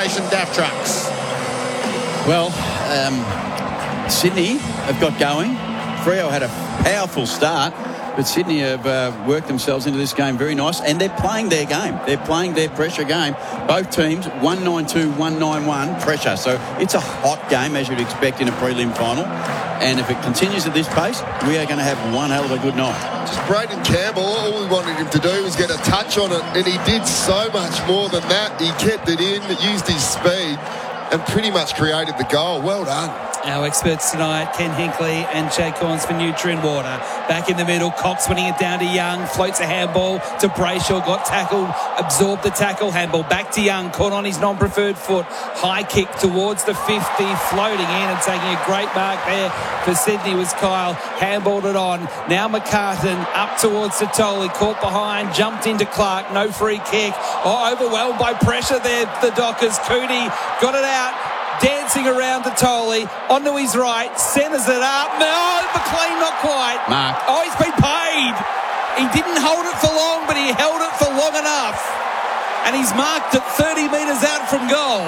Generation Daft Trucks. Well, Sydney have got going. Freo had a powerful start, but Sydney have worked themselves into this game very nice, and they're playing their game. They're playing their pressure game. Both teams, 192, 191 pressure. So it's a hot game, as you'd expect in a prelim final. And if it continues at this pace, we are going to have one hell of a good night. Just Braden Campbell, all we wanted him to do was get a touch on it, and he did so much more than that. He kept it in, used his speed, and pretty much created the goal. Well done. Our experts tonight, Ken Hinkley and Jake Corns for Nutrien Water. Back in the middle, Cox winning it down to Young. Floats a handball to Brayshaw. Got tackled, absorbed the tackle. Handball back to Young. Caught on his non-preferred foot. High kick towards the 50. Floating in and taking a great mark there for Sydney was Kyle. Handballed it on. Now McCartan up towards Satoli. Caught behind. Jumped into Clark. No free kick. Oh, overwhelmed by pressure there. The Dockers. Cooney got it out. Dancing around to Tolley, onto his right, centres it up. No, McLean not quite. Mark. Oh, he's been paid. He didn't hold it for long, but he held it for long enough. And he's marked at 30 metres out from goal.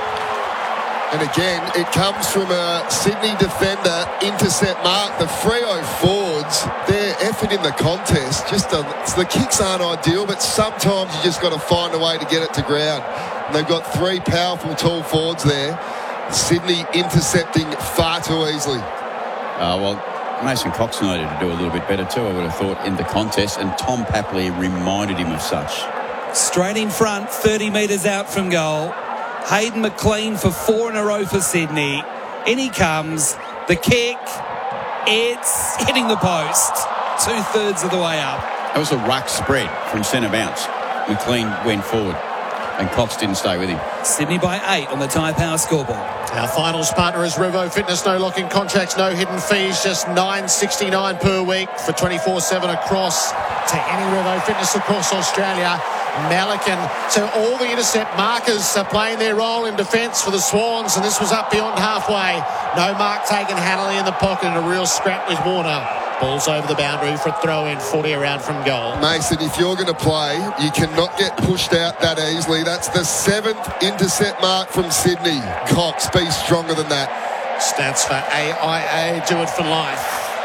And again, it comes from a Sydney defender intercept mark. The Freo forwards, their effort in the contest, the kicks aren't ideal, but sometimes you just got to find a way to get it to ground. And they've got three powerful tall forwards there. Sydney intercepting far too easily. Well, Mason Cox needed to do a little bit better too, I would have thought, in the contest, and Tom Papley reminded him of such. Straight in front, 30 metres out from goal. Hayden McLean for 4 in a row for Sydney. In he comes. The kick. It's hitting the post. 2/3 of the way up. That was a ruck spread from centre bounce. McLean went forward, and Cox didn't stay with him. Sydney by 8 on the Tyre Power scoreboard. Our finals partner is Revo Fitness. No locking contracts, no hidden fees. Just $9.69 per week for 24/7 across to any Revo Fitness across Australia. Malikan. So all the intercept markers are playing their role in defence for the Swans, and this was up beyond halfway. No mark taken. Hanley in the pocket, and a real scrap with Warner. Ball's over the boundary for a throw-in, 40 around from goal. Mason, if you're going to play, you cannot get pushed out that easily. That's the 7th intercept mark from Sydney. Cox, be stronger than that. Stats for AIA, do it for life.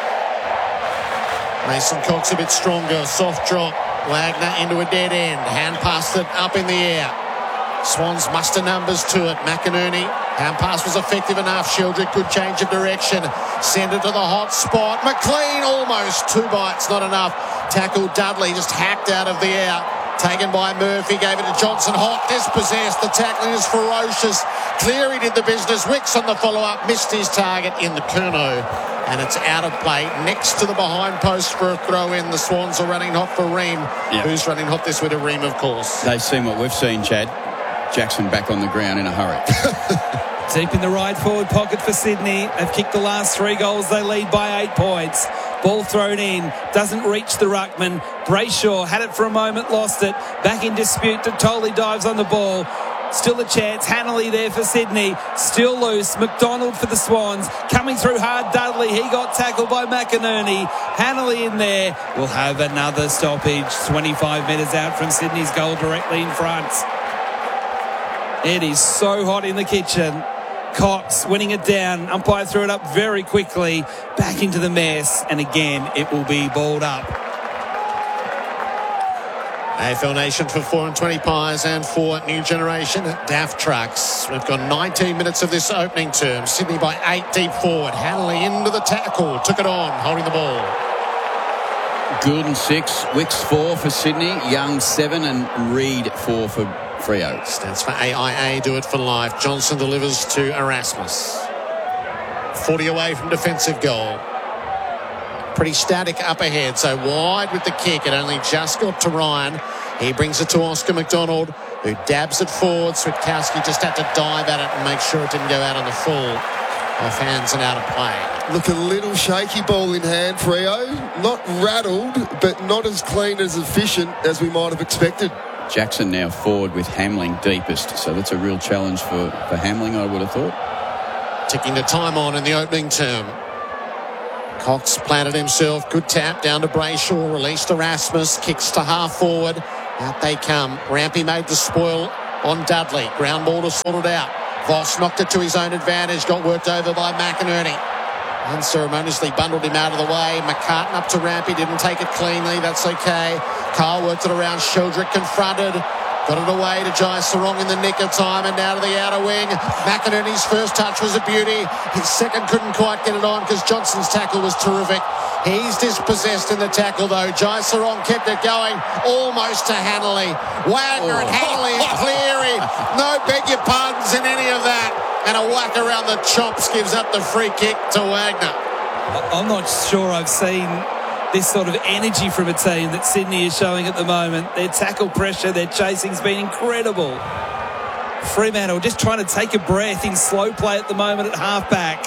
Mason Cox a bit stronger, soft drop. Wagner into a dead end. Hand passed it up in the air. Swans muster numbers to it. McInerney. Hand pass was effective enough. Sheldrick could change of direction. Send it to the hot spot. McLean almost. 2 bites, not enough. Tackle Dudley, just hacked out of the air. Taken by Murphy, gave it to Johnson. Hot, dispossessed. The tackling is ferocious. Cleary did the business. Wicks on the follow-up. Missed his target in the Kerno. And it's out of play next to the behind post for a throw-in. The Swans are running hot for Ream. Yep. Who's running hot this with a Ream, of course. They've seen what we've seen, Chad. Jackson back on the ground in a hurry. Deep in the right forward pocket for Sydney. They've kicked the last 3 goals. They lead by 8 points. Ball thrown in. Doesn't reach the ruckman. Brayshaw had it for a moment, lost it. Back in dispute. Tolley dives on the ball. Still a chance. Hanley there for Sydney. Still loose. McDonald for the Swans. Coming through hard, Dudley. He got tackled by McInerney. Hanley in there. Will have another stoppage. 25 metres out from Sydney's goal, directly in front. It is so hot in the kitchen. Cox winning it down. Umpire threw it up very quickly. Back into the mess. And again, it will be balled up. AFL Nation for 4 and 20 pies and for New Generation Daft Trucks. We've got 19 minutes of this opening term. Sydney by 8 deep forward. Hanley into the tackle. Took it on, holding the ball. Goulden 6, Wicks 4 for Sydney, Young 7 and Reid 4 for Freo. Stands for AIA, do it for life. Johnson delivers to Erasmus. 40 away from defensive goal. Pretty static up ahead, so wide with the kick. It only just got to Ryan. He brings it to Oscar McDonald, who dabs it forward. Switkowski just had to dive at it and make sure it didn't go out on the full. Off hands and out of play. Look, a little shaky ball in hand, Freo. Not rattled, but not as clean, as efficient as we might have expected. Jackson now forward with Hamling deepest, so that's a real challenge for Hamling, I would have thought. Ticking the time on in the opening term. Cox planted himself. Good tap down to Brayshaw. Released Erasmus. Kicks to half forward. Out they come. Rampy made the spoil on Dudley. Ground ball to sort it out. Voss knocked it to his own advantage. Got worked over by McInerney. Unceremoniously bundled him out of the way. McCartan up to Rampy. Didn't take it cleanly. That's okay. Carl worked it around. Sheldrick confronted. Got it away to Jai Sarong in the nick of time and now to the outer wing. McInerney's first touch was a beauty. His second couldn't quite get it on because Johnson's tackle was terrific. He's dispossessed in the tackle though. Jai Sarong kept it going almost to Hanley. Wagner and Hanley and Cleary. No beg your pardons in any of that. And a whack around the chops gives up the free kick to Wagner. I'm not sure I've seen this sort of energy from a team that Sydney is showing at the moment. Their tackle pressure, their chasing's been incredible. Fremantle just trying to take a breath in slow play at the moment at halfback.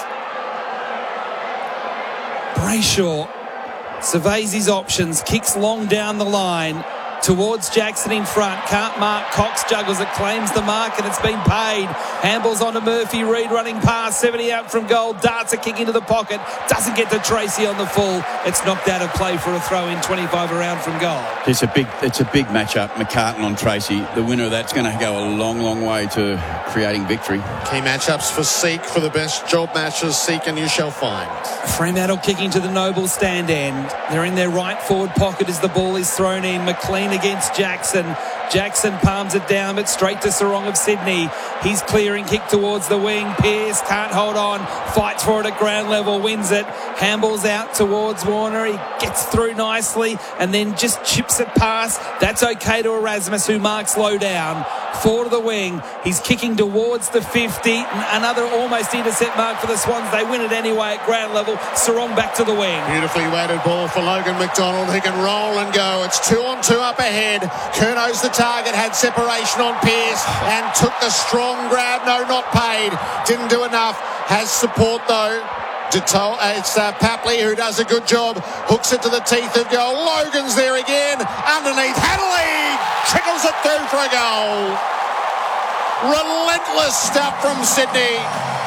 Brayshaw surveys his options, kicks long down the line towards Jackson in front. Can't mark. Cox juggles it, claims the mark, and it's been paid. Handballs onto Murphy. Reed running past, 70 out from goal. Darts a kick into the pocket. Doesn't get to Tracy on the full. It's knocked out of play for a throw in, 25 around from goal. It's a big matchup. McCartan on Tracy. The winner of that's going to go a long, long way to creating victory. Key matchups for Seek for the best job matches. Seek and you shall find. Fremantle kicking to the Noble stand end. They're in their right forward pocket as the ball is thrown in. McLean against Jackson. Jackson palms it down, but straight to Sarong of Sydney. He's clearing, kick towards the wing. Pearce can't hold on. Fights for it at ground level, wins it. Handballs out towards Warner. He gets through nicely and then just chips it past. That's okay to Erasmus, who marks low down. Forward to the wing. He's kicking towards the 50. Another almost intercept mark for the Swans. They win it anyway at ground level. Sarong back to the wing. Beautifully weighted ball for Logan McDonald. He can roll and go. It's 2-on-2 up ahead. Kerno's the target. Had separation on Pearce and took the strong grab. No, not paid. Didn't do enough. Has support though. It's Papley who does a good job. Hooks it to the teeth of goal. Logan's there again. Underneath. Hanley trickles it through for a goal. Relentless stuff from Sydney.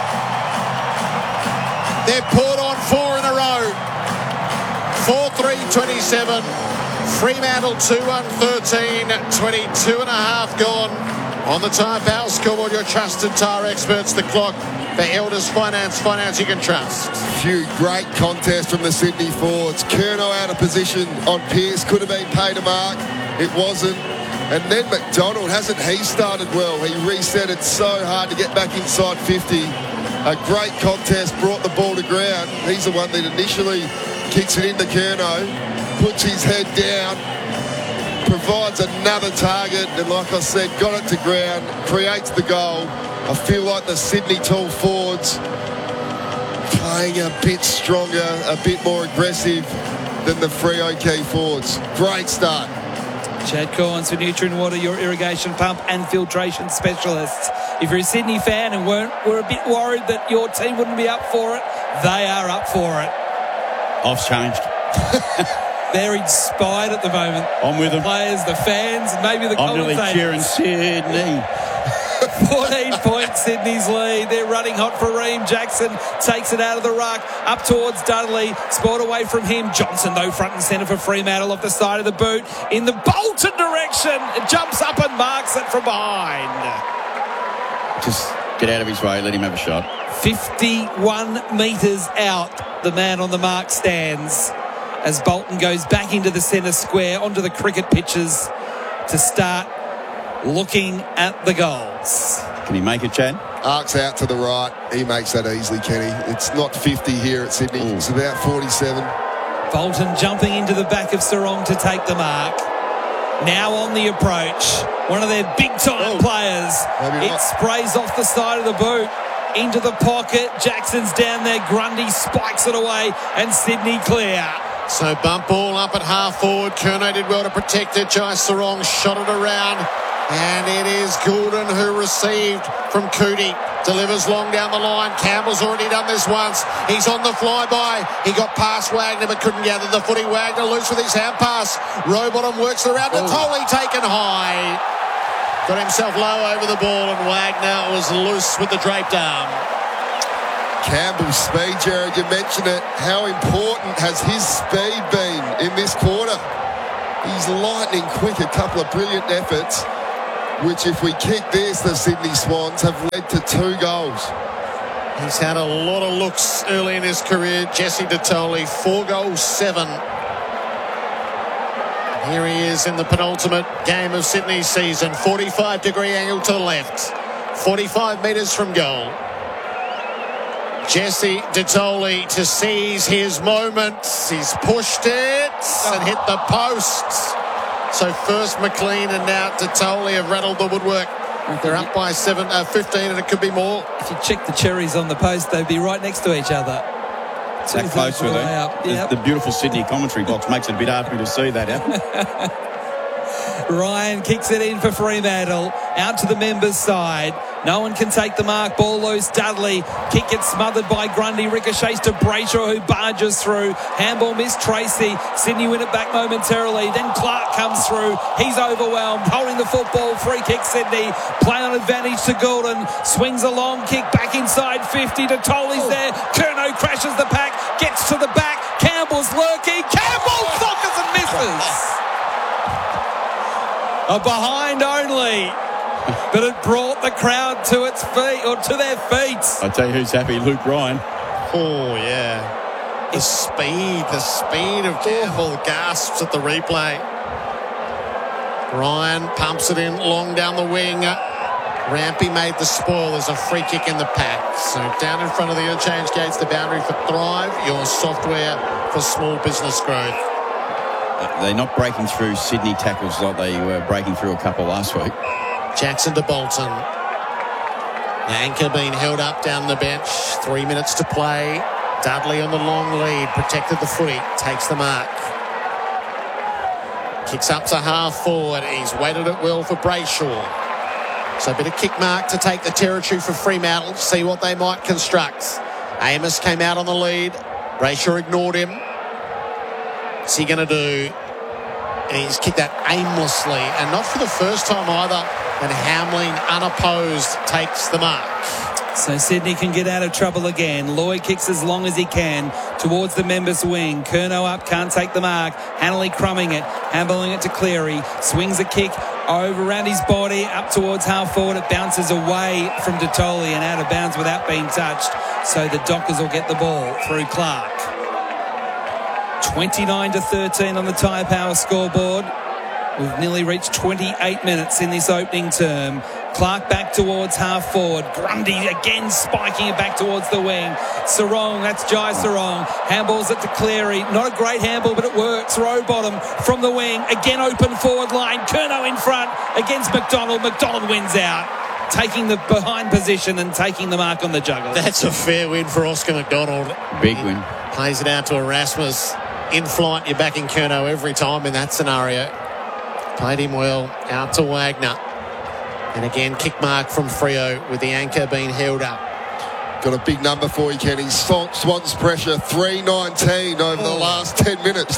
They've poured on 4 in a row. 4-3-27. Fremantle 2-1-13. 22 and a half gone. On the Tyre Power scoreboard, your trusted tyre experts. The clock. The Elders Finance you can trust. Few great contests from the Sydney forwards. Curnow out of position on Pearce. Could have been paid a mark. It wasn't. And then McDonald, hasn't he started well? He reset it so hard to get back inside 50. A great contest, brought the ball to ground. He's the one that initially kicks it into Curnow, puts his head down, provides another target, and like I said, got it to ground, creates the goal. I feel like the Sydney tall forwards playing a bit stronger, a bit more aggressive than the Freo key forwards. Great start. Chad Collins for Nutrient Water, your irrigation pump and filtration specialists. If you're a Sydney fan and were a bit worried that your team wouldn't be up for it, they are up for it. Off's changed. They're inspired at the moment. I'm with them. The players, the fans, maybe the commentators. I'm really cheering Sydney. 14 points Sydney's lead. They're running hot for Ream. Jackson takes it out of the ruck up towards Dudley. Sport away from him. Johnson though front and centre for Fremantle off the side of the boot in the Bolton direction. It jumps up and marks it from behind. Just get out of his way. Let him have a shot. 51 metres out. The man on the mark stands as Bolton goes back into the centre square onto the cricket pitches to start looking at the goals. Can he make it, Chad? Arcs out to the right. He makes that easily, Kenny. It's not 50 here at Sydney. Ooh. It's about 47. Bolton jumping into the back of Sarong to take the mark. Now on the approach. One of their big-time players. It sprays off the side of the boot. Into the pocket. Jackson's down there. Grundy spikes it away. And Sydney clear. So bump ball up at half forward. Curnow did well to protect it. Jai Sarong shot it around. And it is Goulden who received from Cootie. Delivers long down the line. Campbell's already done this once. He's on the flyby. He got past Wagner but couldn't gather the footy. Wagner loose with his hand pass. Rowbottom works around. Natoli taken high. Got himself low over the ball and Wagner was loose with the draped arm. Campbell's speed, Jared, you mentioned it. How important has his speed been in this quarter? He's lightning quick, a couple of brilliant efforts. which if we kick this, the Sydney Swans have led to 2 goals. He's had a lot of looks early in his career. Jesse Detoli, 4 goals, 7. Here he is in the penultimate game of Sydney's season. 45-degree angle to the left. 45 metres from goal. Jesse Detoli to seize his moment. He's pushed it and hit the post. So first McLean and now Detoli have rattled the woodwork. They're up by 15 and it could be more. If you check the cherries on the post, they'd be right next to each other. That close with it. Yep. The beautiful Sydney commentary box makes it a bit hard for me to see that happen. Ryan kicks it in for Fremantle. Out to the members' side. No one can take the mark. Ball loose. Dudley. Kick gets smothered by Grundy. Ricochets to Brayshaw, who barges through. Handball missed Tracy. Sydney win it back momentarily. Then Clark comes through. He's overwhelmed. Holding the football. Free kick Sydney. Play on advantage to Goulden. Swings a long kick back inside 50. Detoli's there. Curnow crashes the pack. Gets to the back. Campbell's lurking. Campbell sockers and misses. A behind only. But it brought the crowd to its feet, or to their feet. I'll tell you who's happy, Luke Ryan. Oh, yeah. The speed of Campbell gasps at the replay. Ryan pumps it in long down the wing. Rampy made the spoil. There's a free kick in the pack. So down in front of the interchange gates, the boundary for Thrive, your software for small business growth. They're not breaking through Sydney tackles like they were breaking through a couple last week. Jackson to Bolton. The anchor being held up down the bench. 3 minutes to play. Dudley on the long lead. Protected the footy. Takes the mark. Kicks up to half forward. He's waited it well for Brayshaw. So a bit of kick mark to take the territory for Fremantle. See what they might construct. Amos came out on the lead. Brayshaw ignored him. What's he going to do? And he's kicked that aimlessly. And not for the first time either. And Hamlin, unopposed, takes the mark. So Sydney can get out of trouble again. Lloyd kicks as long as he can towards the members' wing. Curnow up, can't take the mark. Hanley crumbing it, handballing it to Cleary. Swings a kick over around his body, up towards half forward. It bounces away from Detoli and out of bounds without being touched. So the Dockers will get the ball through Clark. 29-13 on the Tyre Power scoreboard. We've nearly reached 28 minutes in this opening term. Clark back towards half forward. Grundy again spiking it back towards the wing. Sarong, that's Jai Sarong. Handballs it to Cleary. Not a great handball, but it works. Row bottom from the wing. Again open forward line. Curnow in front against McDonald. McDonald wins out, taking the behind position and taking the mark on the juggle. That's a fair win for Oscar McDonald. Big win. Plays it out to Erasmus. In flight, you're backing Curnow every time in that scenario. Played him well. Out to Wagner. And again, kick mark from Freo with the anchor being held up. Got a big number for you, Kenny. Swans pressure, 319 over the last 10 minutes.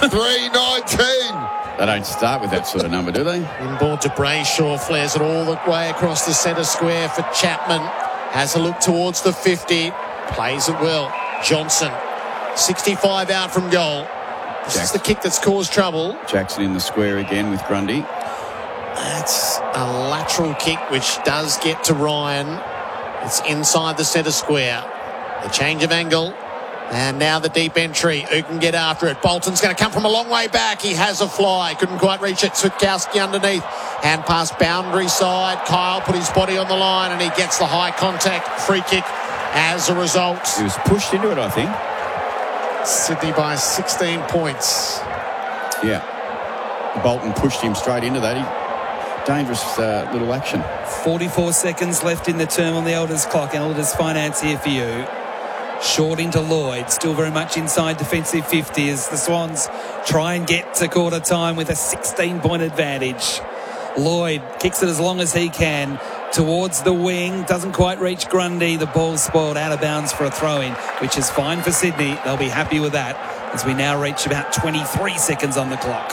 319. They don't start with that sort of number, do they? Inboard to Brayshaw. Flares it all the way across the centre square for Chapman. Has a look towards the 50. Plays it well. Johnson. 65 out from goal. This is the kick that's caused trouble. Jackson in the square again with Grundy. That's a lateral kick which does get to Ryan. It's inside the centre square. The change of angle. And now the deep entry. Who can get after it? Bolton's going to come from a long way back. He has a fly. Couldn't quite reach it. Switkowski underneath. Hand pass boundary side. Kyle put his body on the line and he gets the high contact free kick as a result. He was pushed into it, I think. Sydney by 16 points. Yeah. Bolton pushed him straight into that. Dangerous little action. 44 seconds left in the term on the Elders clock. Elders finance here for you. Short into Lloyd. Still very much inside defensive 50 as the Swans try and get to quarter time with a 16-point advantage. Lloyd kicks it as long as he can towards the wing. Doesn't quite reach Grundy. The ball's spoiled out of bounds for a throw-in, which is fine for Sydney. They'll be happy with that as we now reach about 23 seconds on the clock.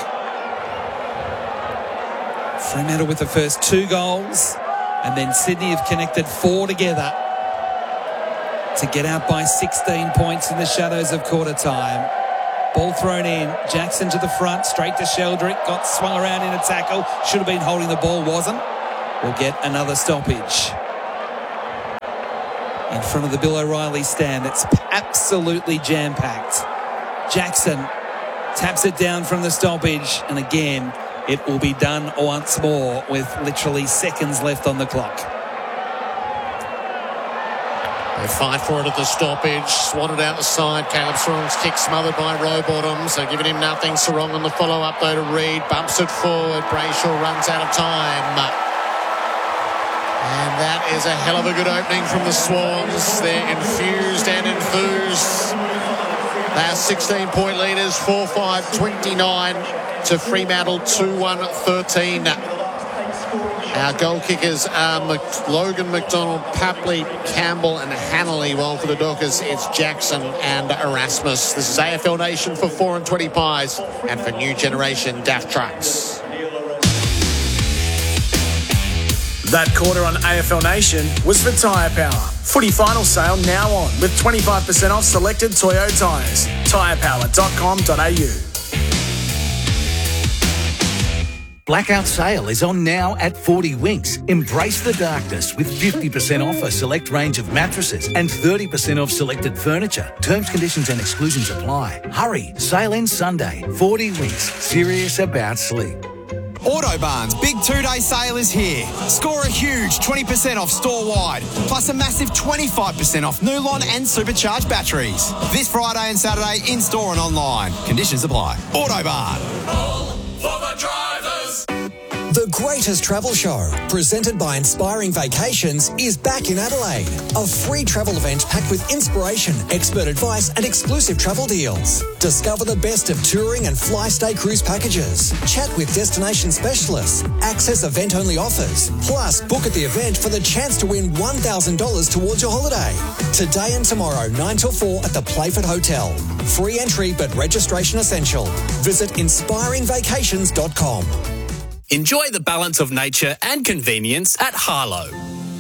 Fremantle with the first 2 goals, and then Sydney have connected 4 together to get out by 16 points in the shadows of quarter time. Ball thrown in. Jackson to the front, straight to Sheldrick. Got swung around in a tackle. Should have been holding the ball, wasn't. will get another stoppage. In front of the Bill O'Reilly stand, it's absolutely jam-packed. Jackson taps it down from the stoppage, and again, it will be done once more with literally seconds left on the clock. They fight for it at the stoppage. Swatted out the side. Caleb Sarong's kick smothered by Rowbottoms. They're giving him nothing. Sarong on the follow-up, though, to Reid. Bumps it forward. Brayshaw runs out of time. And that is a hell of a good opening from the Swans. They're infused and enthused. They are 16-point leaders, 4-5-29 to Fremantle, 2-1-13. Our goal kickers are Logan McDonald, Papley, Campbell and Hanley. While for the Dockers, it's Jackson and Erasmus. This is AFL Nation for 4 and 20 Pies and for New Generation DAF Trucks. That quarter on AFL Nation was for Tyre Power. Footy final sale now on with 25% off selected Toyo tyres. Tyrepower.com.au. Blackout sale is on now at 40 Winks. Embrace the darkness with 50% off a select range of mattresses and 30% off selected furniture. Terms, conditions and exclusions apply. Hurry, sale ends Sunday. 40 Winks, serious about sleep. Autobarn's big 2-day sale is here. Score a huge 20% off store-wide, plus a massive 25% off Nulon and supercharged batteries. This Friday and Saturday in-store and online. Conditions apply. Autobarn. All for the drivers. The greatest travel show, presented by Inspiring Vacations, is back in Adelaide. A free travel event packed with inspiration, expert advice and exclusive travel deals. Discover the best of touring and fly-stay cruise packages. Chat with destination specialists. Access event-only offers. Plus, book at the event for the chance to win $1,000 towards your holiday. Today and tomorrow, 9 till 4 at the Playford Hotel. Free entry but registration essential. Visit inspiringvacations.com. Enjoy the balance of nature and convenience at Harlow,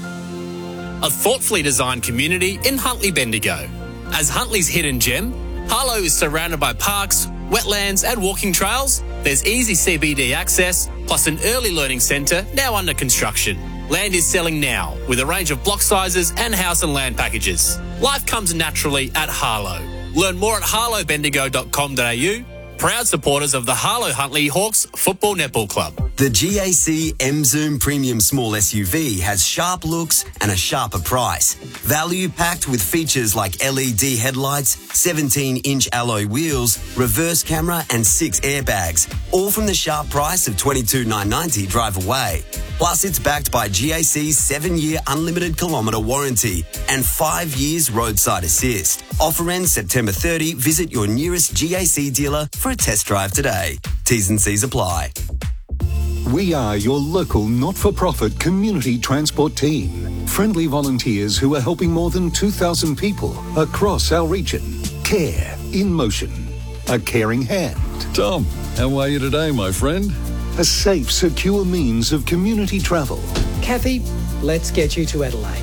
a thoughtfully designed community in Huntly Bendigo. As Huntly's hidden gem, Harlow is surrounded by parks, wetlands and walking trails. There's easy CBD access, plus an early learning centre now under construction. Land is selling now with a range of block sizes and house and land packages. Life comes naturally at Harlow. Learn more at harlowbendigo.com.au. Proud supporters of the Harlow Huntly Hawks Football Netball Club. The GAC M-Zoom Premium Small SUV has sharp looks and a sharper price. Value packed with features like LED headlights, 17-inch alloy wheels, reverse camera and 6 airbags, all from the sharp price of $22,990 drive away. Plus, it's backed by GAC's 7-year unlimited kilometre warranty and 5 years roadside assist. Offer ends September 30. Visit your nearest GAC dealer for a test drive today. T's and C's apply. We are your local not-for-profit community transport team. Friendly volunteers who are helping more than 2,000 people across our region. Care in motion. A caring hand. Tom, how are you today, my friend? A safe, secure means of community travel. Kathy, let's get you to Adelaide.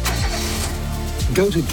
Go to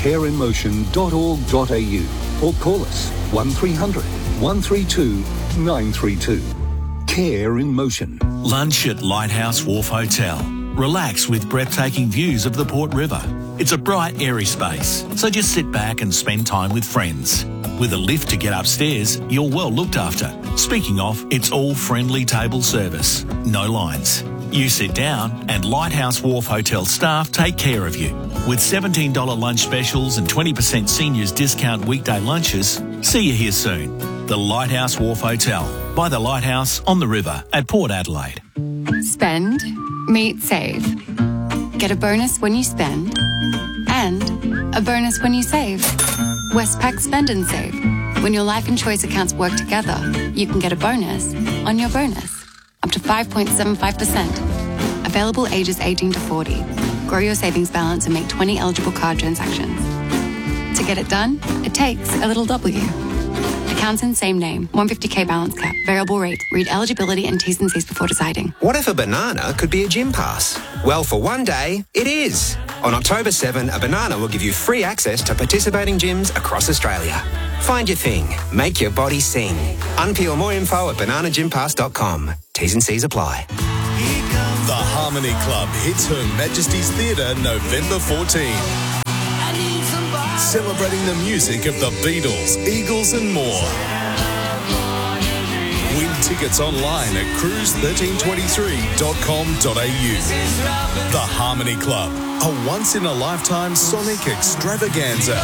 careinmotion.org.au or call us 1300 132 932. Care in Motion. Lunch at Lighthouse Wharf Hotel. Relax with breathtaking views of the Port River. It's a bright, airy space, so just sit back and spend time with friends. With a lift to get upstairs, you're well looked after. Speaking of, it's all friendly table service. No lines. You sit down and Lighthouse Wharf Hotel staff take care of you. With $17 lunch specials and 20% seniors discount weekday lunches, see you here soon. The Lighthouse Wharf Hotel, by the Lighthouse on the river at Port Adelaide. Spend, meet, save. Get a bonus when you spend and a bonus when you save. Westpac Spend and Save. When your life and choice accounts work together, you can get a bonus on your bonus. Up to 5.75%. Available ages 18 to 40. Grow your savings balance and make 20 eligible card transactions. To get it done, it takes a little W. Accounts in same name. 150k balance cap. Variable rate. Read eligibility and T's and C's before deciding. What if a banana could be a gym pass? Well, for one day, it is. On October 7, a banana will give you free access to participating gyms across Australia. Find your thing. Make your body sing. Unpeel more info at bananagympass.com. T's and C's apply. The The Harmony Club hits Her Majesty's Theatre November 14. Celebrating the music of the Beatles, Eagles and more. Win tickets online at cruise1323.com.au. The Harmony Club, a once-in-a-lifetime sonic extravaganza.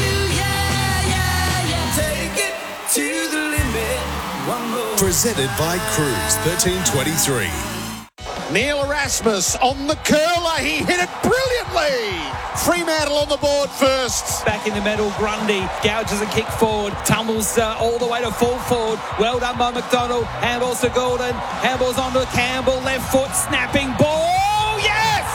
Presented by Cruise 1323. Neil Erasmus on the curler. He hit it brilliantly. Fremantle on the board first. Back in the middle, Grundy gouges a kick forward, tumbles all the way to full forward. Well done by McDonald. Handballs to Gordon. Handballs on to Campbell. Left foot snapping ball. Yes!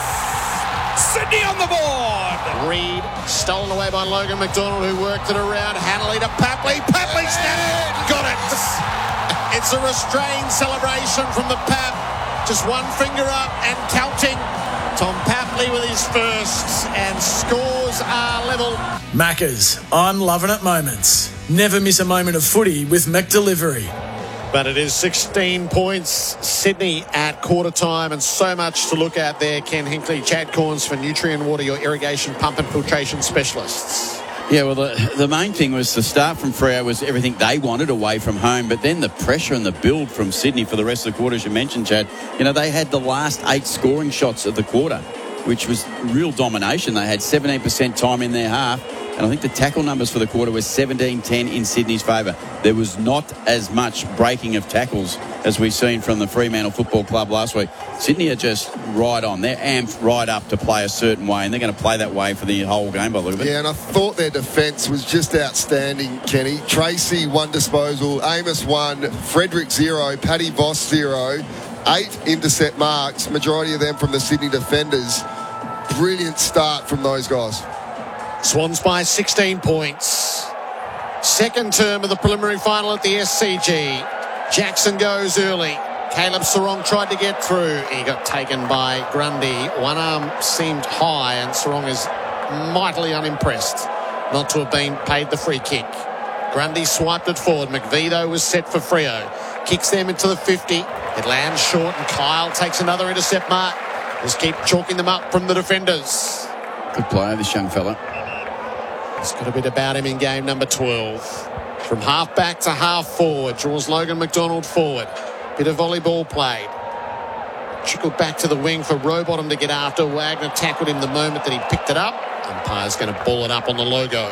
Sydney on the board. Reed stolen away by Logan McDonald, who worked it around. Hanley to Papley. Papley snapped. Got it. It's a restrained celebration from the Pap. Just one finger up and counting. Tom Papley with his first, and scores are level. Maccas, I'm loving it moments. Never miss a moment of footy with McDelivery. But it is 16 points, Sydney at quarter time, and so much to look at there. Ken Hinkley, Chad Corns for Nutrien Water, your irrigation pump and filtration specialists. Yeah, well, the main thing was the start from Freo was everything they wanted away from home, but then the pressure and the build from Sydney for the rest of the quarter, as you mentioned, Chad. You know, they had the last 8 scoring shots of the quarter, which was real domination. They had 17% time in their half, and I think the tackle numbers for the quarter was 17-10 in Sydney's favour. There was not as much breaking of tackles as we've seen from the Fremantle Football Club last week. Sydney are just right on. They're amped right up to play a certain way, and they're going to play that way for the whole game by the look of it. Yeah, and I thought their defence was just outstanding, Kenny. Tracy, 1 disposal. Amos, 1. Frederick, 0. Paddy Voss, 0. 8 intercept marks, majority of them from the Sydney defenders. Brilliant start from those guys. Swans by 16 points. Second term of the preliminary final at the SCG. Jackson goes early. Caleb Sarong tried to get through. He got taken by Grundy. One arm seemed high, and Sarong is mightily unimpressed not to have been paid the free kick. Grundy swiped it forward. McVie, though, was set for Freo. Kicks them into the 50. It lands short, and Kyle takes another intercept mark. Just keep chalking them up from the defenders. Good player, this young fella. He's got a bit about him in game number 12. From half back to half forward, draws Logan McDonald forward. Bit of volleyball played. Trickled back to the wing for Rowbottom to get after. Wagner tackled him the moment that he picked it up. Umpire's going to ball it up on the logo.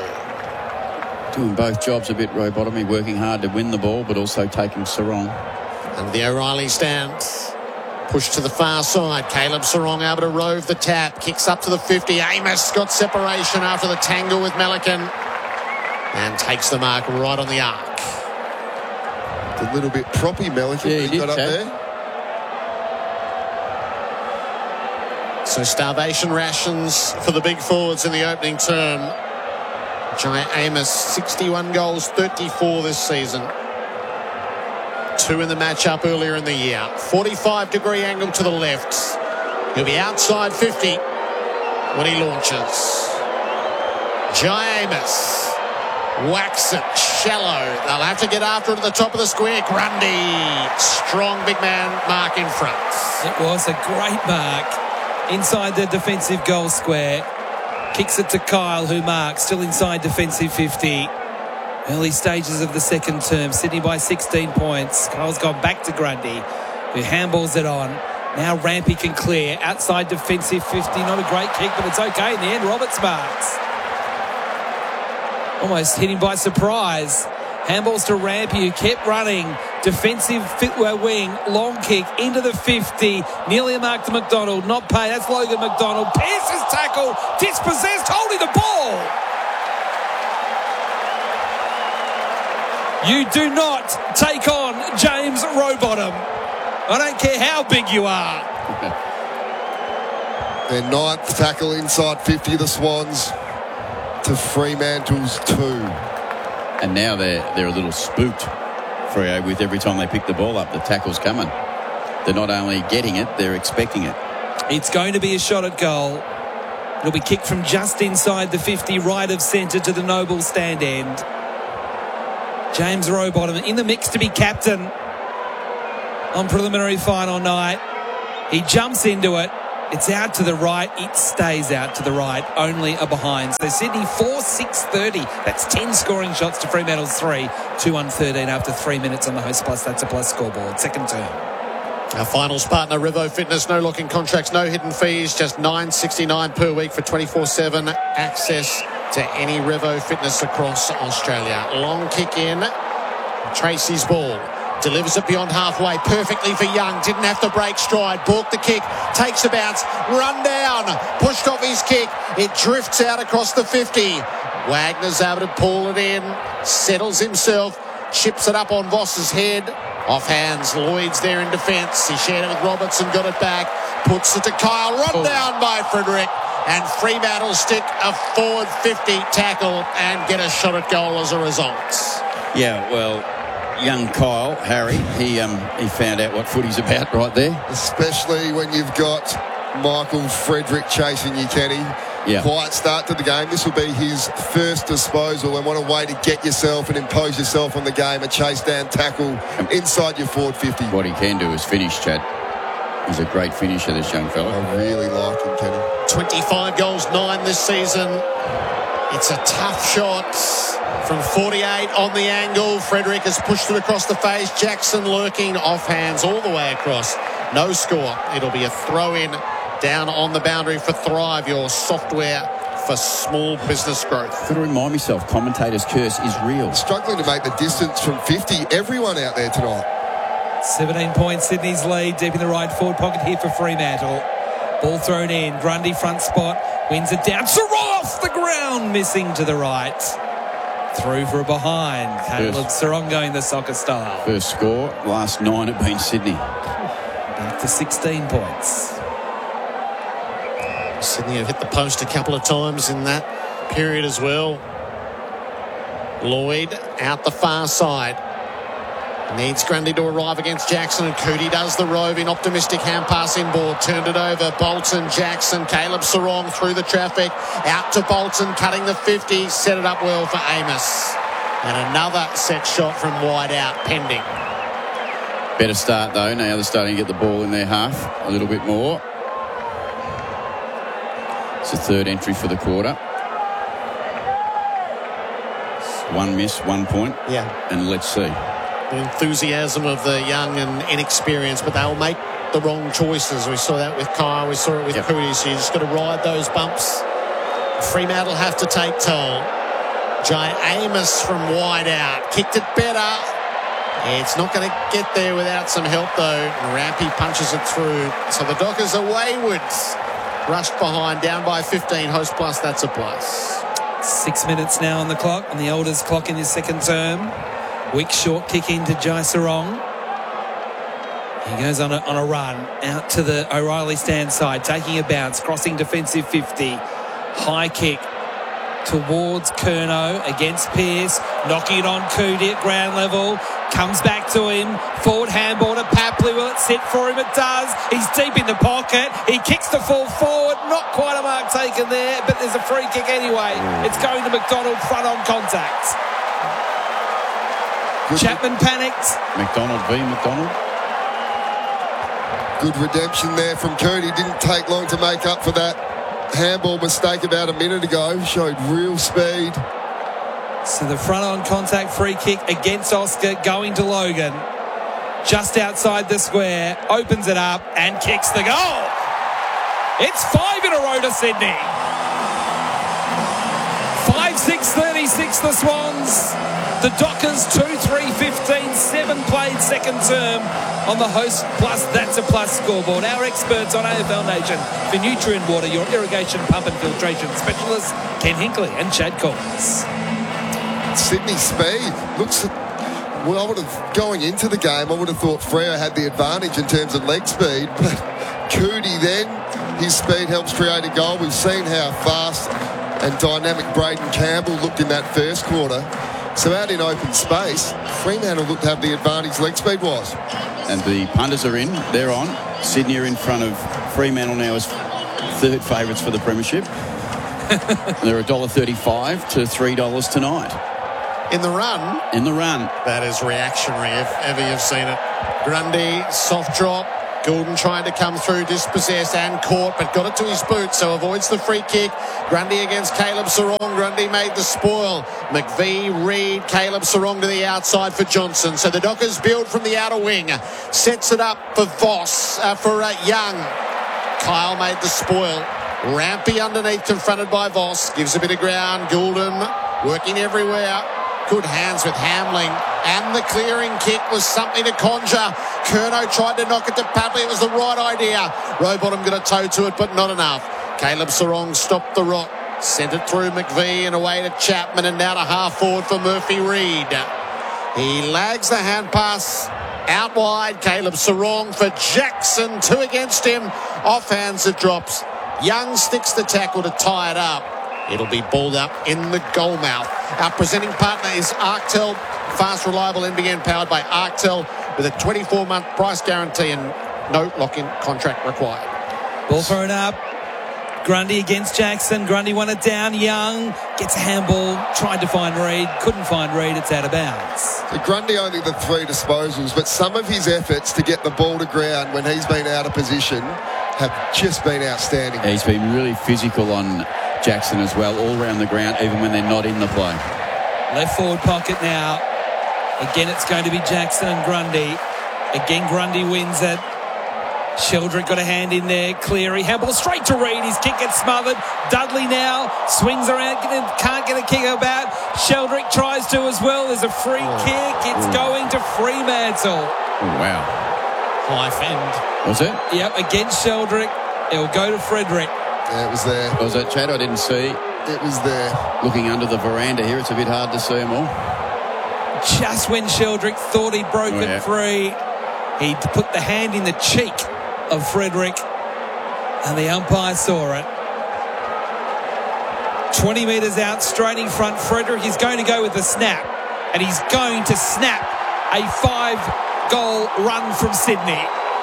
Doing both jobs a bit, Rowbottom. He's working hard to win the ball, but also taking Sarong. And the O'Reilly stands. Push to the far side. Caleb Sarong able to rove the tap. Kicks up to the 50. Amos got separation after the tangle with Melican. And takes the mark right on the arc. A little bit proppy, Melican. Yeah, he got up Chad. there. So starvation rations for the big forwards in the opening term. Jai Amos, 61 goals, 34 this season. 2 in the matchup earlier in the year. 45-degree angle to the left. He'll be outside 50 when he launches. Jai Amos whacks it shallow. They'll have to get after it at the top of the square. Grundy, strong big man mark in front. It was a great mark inside the defensive goal square. Kicks it to Kyle, who marks, still inside defensive 50. Early stages of the second term, Sydney by 16 points. Kyle's gone back to Grundy, who handballs it on. Now Rampy can clear. Outside defensive 50. Not a great kick, but it's okay in the end. Roberts marks. Almost hit him by surprise. Handballs to Rampy, who kept running. Defensive wing, long kick into the 50. Nearly a mark to McDonald. Not paid. That's Logan McDonald. Pierce's tackle. Dispossessed, holding the ball. You do not take on James Rowbottom. I don't care how big you are. Their 9th tackle inside 50 of the Swans to Fremantle's 2. And now they're a little spooked, Freo, with every time they pick the ball up, the tackle's coming. They're not only getting it, they're expecting it. It's going to be a shot at goal. It'll be kicked from just inside the 50, right of centre to the Noble stand end. James Rowbottom in the mix to be captain on preliminary final night. He jumps into it. It's out to the right. It stays out to the right. Only a behind. So Sydney 4-6-30. That's 10 scoring shots to Fremantle's 3. 2-1-13 after 3 minutes on the Host Plus. That's a plus scoreboard. Second term. Our finals partner, Revo Fitness. No locking contracts, no hidden fees. Just $9.69 per week for 24/7 access to any Revo Fitness across Australia. Long kick in. Tracy's ball. Delivers it beyond halfway perfectly for Young. Didn't have to break stride. Balked the kick. Takes a bounce. Run down. Pushed off his kick. It drifts out across the 50. Wagner's able to pull it in. Settles himself. Chips it up on Voss's head. Off hands. Lloyd's there in defence. He shared it with Robertson. Got it back. Puts it to Kyle. Run down by Frederick. And Fremantle stick a forward 50 tackle and get a shot at goal as a result. Yeah, well, young Kyle, Harry, he found out what footy's about right there. Especially when you've got Michael Frederick chasing you, Kenny. Yeah. Quiet start to the game. This will be his first disposal, and what a way to get yourself and impose yourself on the game. A chase down tackle inside your forward 50. What he can do is finish, Chad. He's a great finisher, this young fella. I really like him, Kenny. 25 goals, 9 this season. It's a tough shot from 48 on the angle. Frederick has pushed it across the face. Jackson lurking off hands all the way across. No score. It'll be a throw-in down on the boundary for Thrive, your software for small business growth. I've got to remind myself, commentator's curse is real. Struggling to make the distance from 50. Everyone out there tonight. 17 points, Sydney's lead. Deep in the right forward pocket here for Fremantle. Ball thrown in. Grundy front spot. Wins it down. Sarong off the ground. Missing to the right. Through for a behind. Caleb Sarong going the soccer style. First score. Last 9 have been Sydney. Back to 16 points. Sydney have hit the post a couple of times in that period as well. Lloyd out the far side. Needs Grundy to arrive against Jackson, and Cootie does the roving. Optimistic hand pass inboard. Turned it over. Bolton, Jackson, Caleb Sarong through the traffic. Out to Bolton, cutting the 50. Set it up well for Amos. And another set shot from wide out, pending. Better start, though. Now they're starting to get the ball in their half a little bit more. It's the third entry for the quarter. One miss, 1 point. Yeah. And let's see. The enthusiasm of the young and inexperienced, but they'll make the wrong choices. We saw that with Kyle. We saw it with Cootie. So you just got to ride those bumps. Fremantle have to take toll. Jay Amos from wide out. Kicked it better. It's not going to get there without some help, though. Rampy punches it through. So the Dockers are wayward. Rushed behind, down by 15. Host Plus, that's a plus. 6 minutes now on the clock, on the Elders clock in his second term. Weak short kick into Jai Sarong. He goes on a run out to the O'Reilly stand side, taking a bounce, crossing defensive 50. High kick towards Curnow against Pearce, knocking it on Cootie at ground level. Comes back to him. Forward handball to Papley. Will it sit for him? It does. He's deep in the pocket. He kicks the full forward. Not quite a mark taken there, but there's a free kick anyway. It's going to McDonald, front on contact. Chapman panicked. McDonald v. McDonald. Good redemption there from Cootie. Didn't take long to make up for that handball mistake about a minute ago. Showed real speed. So the front on contact free kick against Oscar, going to Logan. Just outside the square. Opens it up and kicks the goal. It's 5 in a row to Sydney. 5-6-36 the Swans. The Dockers 2-3-15, 7 played second term on the Host Plus, that's a plus scoreboard. Our experts on AFL Nation for Nutrient Water, your irrigation pump and filtration specialists, Ken Hinkley and Chad Collins. Sydney speed looks. Well, I would have going into the game. I would have thought Freo had the advantage in terms of leg speed, but Cootie then his speed helps create a goal. We've seen how fast and dynamic Braden Campbell looked in that first quarter. So out in open space, Fremantle looked to have the advantage leg speed-wise. And the punters are in. They're on. Sydney are in front of Fremantle now as third favourites for the premiership. They're $1.35 to $3 tonight. In the run? In the run. That is reactionary if ever you've seen it. Grundy, soft drop. Goulden trying to come through, dispossessed and caught, but got it to his boot, so avoids the free kick. Grundy against Caleb Sarong. Grundy made the spoil. McVee, Reid, Caleb Sarong to the outside for Johnson. So the Dockers build from the outer wing. Sets it up for Young. Kyle made the spoil. Rampy underneath, confronted by Voss. Gives a bit of ground. Goulden working everywhere. Good hands with Hamling. And the clearing kick was something to conjure. Curnow tried to knock it to Padley. It was the right idea. Rowbottom got a toe to it, but not enough. Caleb Sarong stopped the rot. Sent it through McVee and away to Chapman, and now to half forward for Murphy Reid. He lags the hand pass out wide. Caleb Sarong for Jackson. 2 against him. Off hands it drops. Young sticks the tackle to tie it up. It'll be balled up in the goal mouth. Our presenting partner is Arctel. Fast, reliable NBN powered by Arctel with a 24-month price guarantee and no lock-in contract required. Ball thrown up. Grundy against Jackson. Grundy won it down. Young gets a handball. Tried to find Reid. Couldn't find Reid. It's out of bounds. So Grundy only the 3 disposals, but some of his efforts to get the ball to ground when he's been out of position have just been outstanding. He's been really physical on Jackson as well, all around the ground, even when they're not in the play. Left forward pocket now. Again, it's going to be Jackson and Grundy. Again, Grundy wins it. Sheldrick got a hand in there. Cleary, handball straight to Reid. His kick gets smothered. Dudley now swings around, can't get a kick about. Sheldrick tries to as well. There's a free kick. It's going to Fremantle. Oh, wow. High fend. Was it? Yep, against Sheldrick. It'll go to Frederick. Yeah, it was there. Was that, Chad? I didn't see. It was there. Looking under the veranda here, it's a bit hard to see them all. Just when Sheldrick thought he'd broken free, he put the hand in the cheek of Frederick, and the umpire saw it. 20 metres out, straight in front. Frederick is going to go with the snap, and he's going to snap a 5-goal run from Sydney.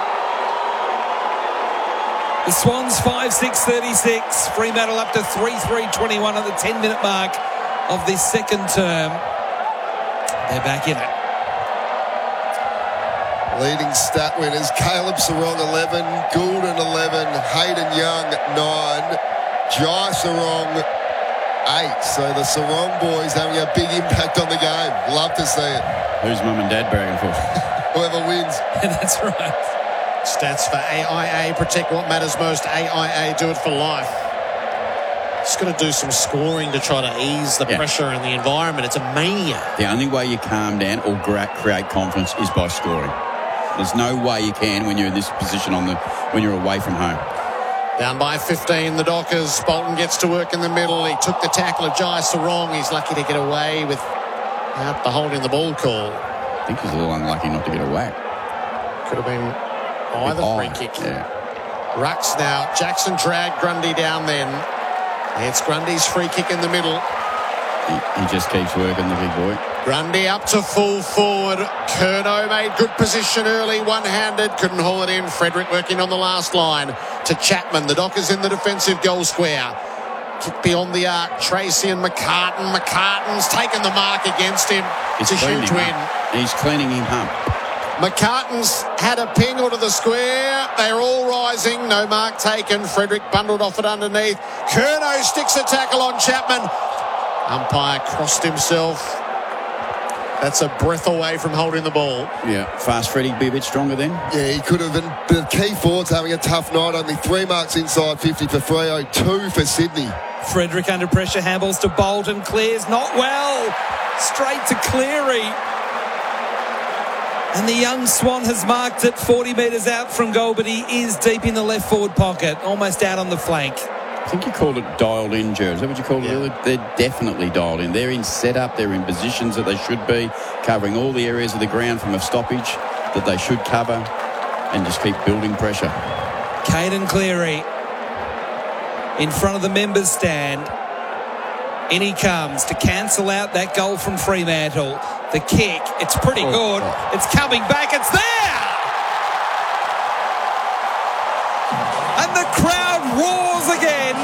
The Swans 5-6-36. Fremantle up to 3-3-21 at the 10-minute mark of this second term. They're back in it. Leading stat winners, Caleb Sarong 11, Goulden 11, Hayden Young 9, Jai Sarong 8. So the Sarong boys having a big impact on the game. Love to see it. Who's mum and dad bragging for? Whoever wins. That's right. Stats for AIA. Protect what matters most. AIA, do it for life. Just got to do some scoring to try to ease the pressure in the environment. It's a mania. The only way you calm down or create confidence is by scoring. There's no way you can when you're in this position when you're away from home. Down by 15, the Dockers. Bolton gets to work in the middle. He took the tackle of Jai Sarong. He's lucky to get away without the holding the ball call. I think he's a little unlucky not to get a whack. Could have been either free kick. Yeah. Rucks now. Jackson dragged Grundy down then. It's Grundy's free kick in the middle. He just keeps working, the big boy. Grundy up to full forward. Curnow made good position early, one-handed, couldn't haul it in. Frederick working on the last line to Chapman. The Dockers in the defensive goal square. Kick beyond the arc. Tracy and McCartan. McCartan's taken the mark against him. It's a huge win. He's cleaning him up. McCartan's had a ping onto the square. They're all rising. No mark taken. Frederick bundled off it underneath. Curnow sticks a tackle on Chapman. Umpire crossed himself. That's a breath away from holding the ball. Yeah, fast Freddie'd be a bit stronger then. Yeah, he could have been. The key forwards having a tough night. Only 3 marks inside 50 for Freo, 2 for Sydney. Frederick under pressure, handballs to Bolton, clears not well. Straight to Cleary. And the young Swan has marked it 40 metres out from goal, but he is deep in the left forward pocket, almost out on the flank. I think you called it dialed in, Jared. Is that what you called it earlier? They're definitely dialed in. They're in setup. They're in positions that they should be, covering all the areas of the ground from a stoppage that they should cover, and just keep building pressure. Caden Cleary in front of the members' stand. In he comes to cancel out that goal from Fremantle. The kick, it's pretty good. It's coming back. It's there! And the crowd roars again.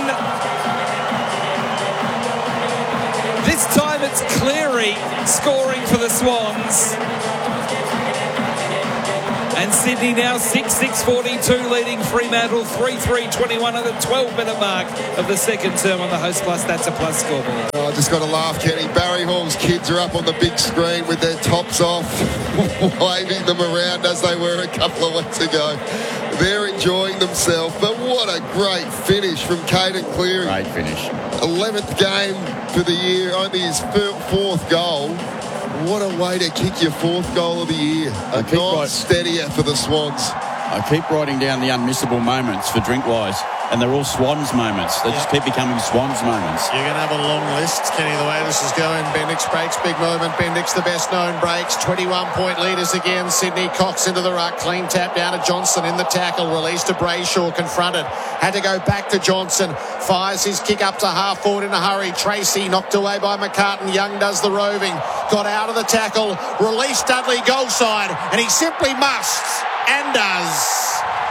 This time it's Cleary scoring for the Swans. And Sydney now 6-6-42 leading Fremantle 3-3-21 at the 12-minute mark of the second term on the Host Plus. That's a plus scoreboard. Oh, I just got to laugh, Kenny. Barry Hall's kids are up on the big screen with their tops off, waving them around as they were a couple of weeks ago. They're enjoying themselves, but what a great finish from Caden Cleary. Great finish. 11th game for the year, only his fourth goal. What a way to kick your fourth goal of the year. A nice steadier for the Swans. I keep writing down the unmissable moments for Drinkwise, and they're all Swans moments. They just keep becoming Swans moments. You're going to have a long list, Kenny, the way this is going. Bendix breaks, big moment. Bendix, the best known breaks. 21-point leaders again. Sydney. Cox into the ruck. Clean tap down to Johnson in the tackle. Released to Brayshaw. Confronted. Had to go back to Johnson. Fires his kick up to half forward in a hurry. Tracy knocked away by McCartan. Young does the roving. Got out of the tackle. Released Dudley goal side. And he simply must. And does.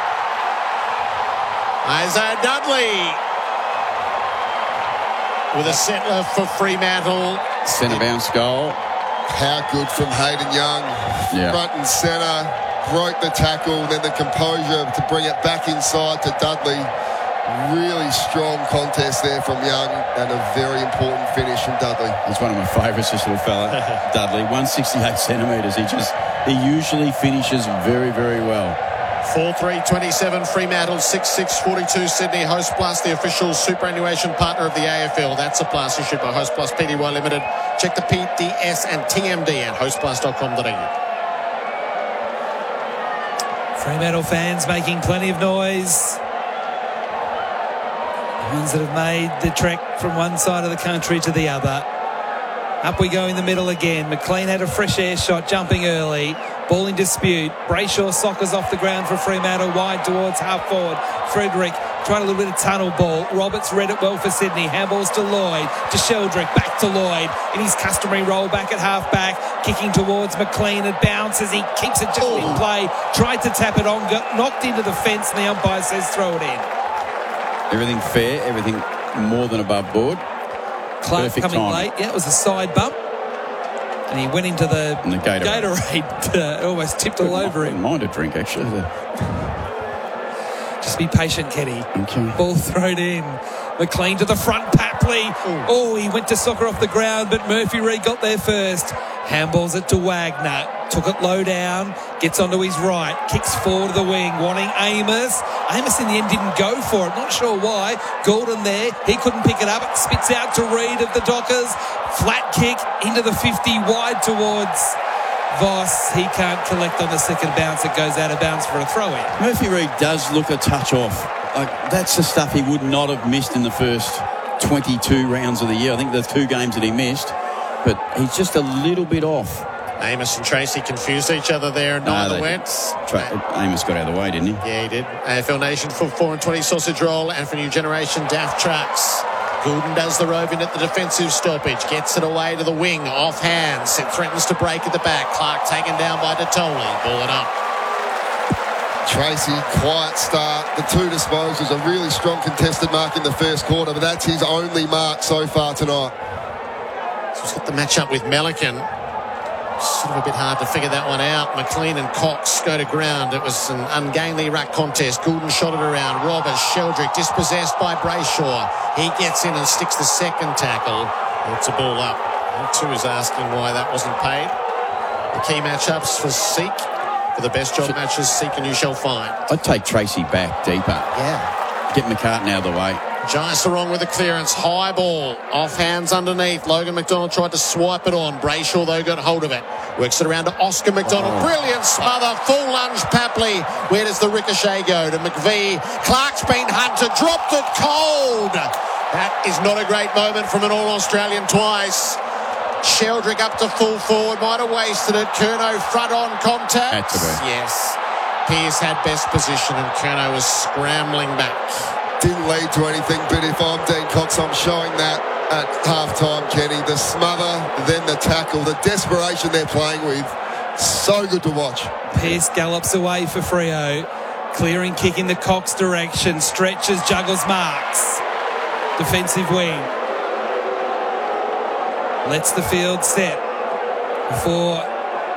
Isaiah Dudley with a settler for Fremantle. Centre bounce goal. How good from Hayden Young. Yeah. Front and centre. Broke the tackle. Then the composure to bring it back inside to Dudley. Really strong contest there from Young and a very important finish from Dudley. He's one of my favourites, this little fella, Dudley. 168 centimetres. He usually finishes very, very well. 4-3-27 Fremantle, 6-6-42 Sydney. Host Plus, the official superannuation partner of the AFL. That's a plus issued by Host Plus Pty Limited. Check the PDS and TMD at hostplus.com.au. Fremantle fans making plenty of noise. The ones that have made the trek from one side of the country to the other. Up we go in the middle again. McLean had a fresh air shot jumping early. Ball in dispute. Brayshaw soccers off the ground for Fremantle, wide towards half forward. Frederick tried a little bit of tunnel ball. Roberts read it well for Sydney. Handballs to Lloyd. To Sheldrick. Back to Lloyd. In his customary roll back at half back. Kicking towards McLean. It bounces. He keeps it just in play. Tried to tap it on. Got knocked into the fence. And the umpire says throw it in. Everything fair. Everything more than above board. Clark Perfect coming time. late. Yeah, it was a side bump. And he went into the Gatorade. Almost tipped all over him. I wouldn't mind a drink, actually. Just be patient, Kenny. Okay. Ball thrown in. McLean to the front, Papley. Oh, he went to soccer off the ground, but Murphy Reid got there first. Handballs it to Wagner. Took it low down. Gets onto his right. Kicks forward to the wing. Wanting Amos. Amos in the end didn't go for it. Not sure why. Golden there. He couldn't pick it up. It spits out to Reid of the Dockers. Flat kick into the 50. Wide towards Voss. He can't collect on the second bounce. It goes out of bounds for a throw-in. Murphy Reid does look a touch off. That's the stuff he would not have missed in the first 22 rounds of the year. I think the 2 games that he missed. But he's just a little bit off. Amos and Tracy confused each other there, and neither went. Amos got out of the way, didn't he? Yeah, he did. AFL Nation for 4 and 20 sausage roll, and for New Generation Daft Trucks. Goulden does the roving at the defensive stoppage, gets it away to the wing, off hands. It threatens to break at the back. Clark taken down by Detoli. Ball it up. Tracy, quiet start. The 2 disposals, a really strong contested mark in the first quarter, but that's his only mark so far tonight. So he's got the match-up with Melican. Sort of a bit hard to figure that one out. McLean and Cox go to ground. It was an ungainly ruck contest. Goulden shot it around. Roberts, Sheldrick dispossessed by Brayshaw. He gets in and sticks the second tackle. It's a ball up. Two is asking why that wasn't paid. The key matchups for Seek. For the best job matches, Seek and you shall find. I'd take Tracy back deeper. Yeah. Get McCartan out of the way. Giants are wrong with the clearance. High ball. Off hands underneath. Logan McDonald tried to swipe it on. Brayshaw, though, got hold of it. Works it around to Oscar McDonald. Brilliant smother. Full lunge, Papley. Where does the ricochet go? To McVee. Clark's been hunted. Dropped it cold. That is not a great moment from an All-Australian twice. Sheldrick up to full forward. Might have wasted it. Curnow front on contact. Had to be. Yes. Pearce had best position and Curnow was scrambling back. Didn't lead to anything, but if I'm Dean Cox, I'm showing that at half-time, Kenny. The smother, then the tackle, the desperation they're playing with. So good to watch. Pearce gallops away for Freo. Clearing kick in the Cox direction. Stretches, juggles, marks. Defensive wing. Lets the field set before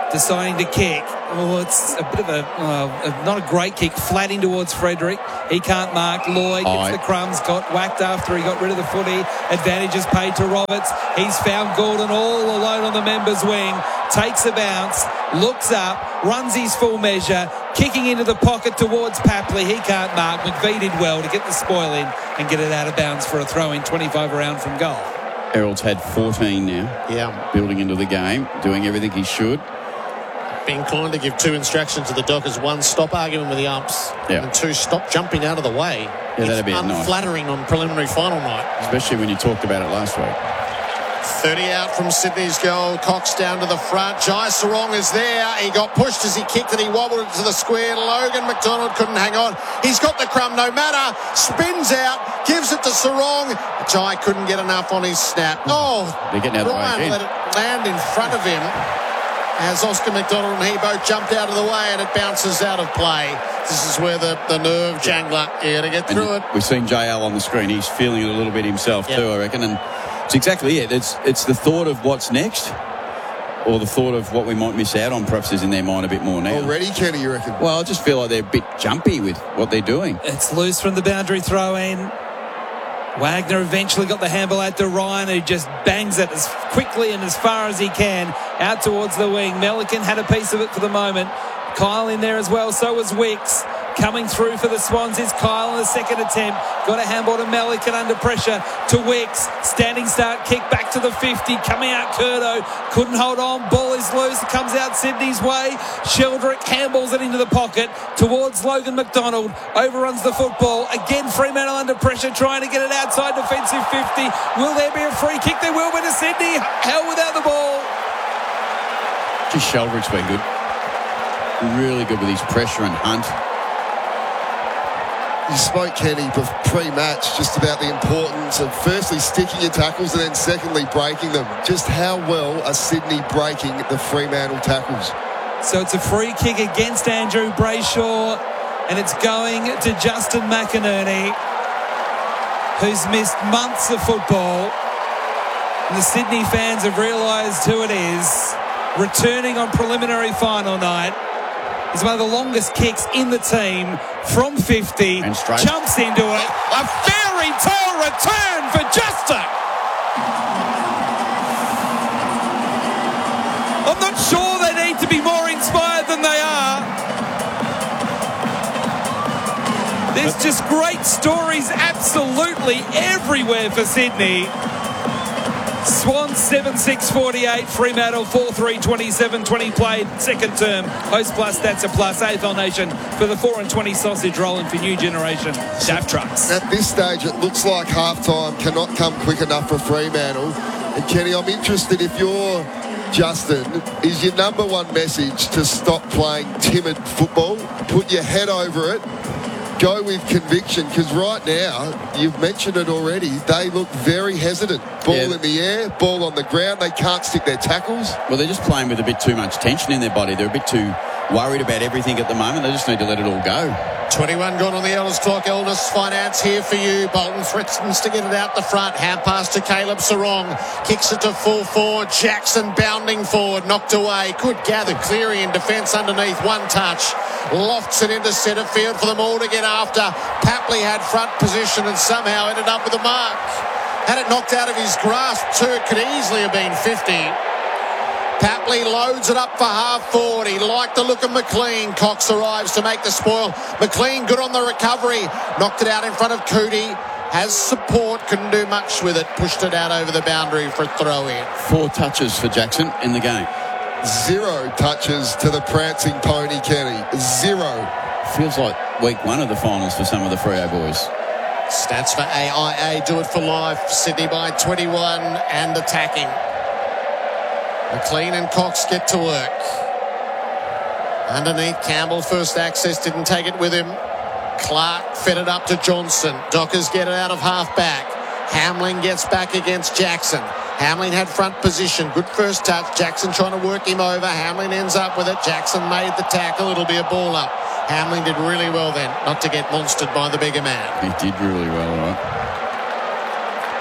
deciding to kick. Oh, it's a bit of not a great kick. Flat in towards Frederick. He can't mark. Lloyd gets the crumbs. Got whacked after he got rid of the footy. Advantage is paid to Roberts. He's found Gordon all alone on the members' wing. Takes a bounce. Looks up. Runs his full measure. Kicking into the pocket towards Papley. He can't mark. McVie did well to get the spoil in and get it out of bounds for a throw-in 25 around from goal. Harold's had 14 now. Yeah. Building into the game. Doing everything he should. Be inclined to give 2 instructions to the Dockers. 1, stop arguing with the umps. Yeah. And 2, stop jumping out of the way. Yeah, that'd be it's nice. unflattering on preliminary final night. Especially when you talked about it last week. 30 out from Sydney's goal. Cox down to the front. Jai Sarong is there. He got pushed as he kicked it. He wobbled it to the square. Logan McDonald couldn't hang on. He's got the crumb no matter. Spins out. Gives it to Sarong. Jai couldn't get enough on his snap. Oh, they're getting out of the way Ryan again. let it land in front of him as Oscar McDonald and he both jumped out of the way and it bounces out of play. This is where the nerve jangler here to get through it. We've seen JL on the screen. He's feeling it a little bit himself too, I reckon. And it's exactly it. It's the thought of what's next, or the thought of what we might miss out on perhaps is in their mind a bit more now. Already, Kenny, you reckon? Well, I just feel like they're a bit jumpy with what they're doing. It's loose from the boundary throw-in. Wagner eventually got the handball out to Ryan, who just bangs it as quickly and as far as he can out towards the wing. Melican had a piece of it for the moment. Kyle in there as well, so was Wicks. Coming through for the Swans is Kyle in the second attempt. Got a handball to Melican under pressure to Wicks. Standing start kick back to the 50. Coming out Curto. Couldn't hold on. Ball is loose. It comes out Sydney's way. Sheldrick handballs it into the pocket towards Logan McDonald. Overruns the football. Again, Fremantle under pressure trying to get it outside defensive 50. Will there be a free kick? There will be to Sydney. Hell without the ball. Just Sheldrick's been good. Really good with his pressure and hunt. You spoke, Kenny, pre-match just about the importance of firstly sticking your tackles and then secondly breaking them. Just how well are Sydney breaking the Fremantle tackles? So it's a free kick against Andrew Brayshaw and it's going to Justin McInerney, who's missed months of football. And the Sydney fans have realised who it is. Returning on preliminary final night. He's one of the longest kicks in the team from 50. And straight. Jumps into it. A fairy tale return for Justin. I'm not sure they need to be more inspired than they are. There's just great stories absolutely everywhere for Sydney. Swans 7-6-48, Fremantle 4-3, 27-20 played, second term. Host plus, that's a plus. AFL Nation for the 4-20 sausage rolling for new generation DAF trucks. At this stage, it looks like halftime cannot come quick enough for Fremantle. And Kenny, I'm interested if you're Justin, is your number one message to stop playing timid football, put your head over it, go with conviction, because right now, you've mentioned it already, they look very hesitant. Ball in the air, ball on the ground, they can't stick their tackles. Well, they're just playing with a bit too much tension in their body. They're a bit too worried about everything at the moment. They just need to let it all go. 21 gone on the Elders clock. Elders Finance here for you. Bolton threatens to get it out the front. Hand pass to Caleb Sarong. Kicks it to full forward. Jackson bounding forward. Knocked away. Good gather. Cleary in defence underneath. One touch. Lofts it into centre field for them all to get after. Papley had front position and somehow ended up with a mark. Had it knocked out of his grasp too. It could easily have been 50. Papley loads it up for half forward. He liked the look of McLean. Cox arrives to make the spoil. McLean good on the recovery. Knocked it out in front of Cootie. Has support. Couldn't do much with it. Pushed it out over the boundary for a throw in. 4 touches for Jackson in the game. 0 touches to the prancing pony, Kenny. 0. Feels like week 1 of the finals for some of the Freo boys. Stats for AIA do it for life. Sydney by 21 and attacking. McLean and Cox get to work. Underneath, Campbell first access, didn't take it with him. Clark fed it up to Johnson. Dockers get it out of half back. Hamlin gets back against Jackson. Hamlin had front position. Good first touch. Jackson trying to work him over. Hamlin ends up with it. Jackson made the tackle. It'll be a ball up. Hamlin did really well then, not to get monstered by the bigger man. He did really well, right?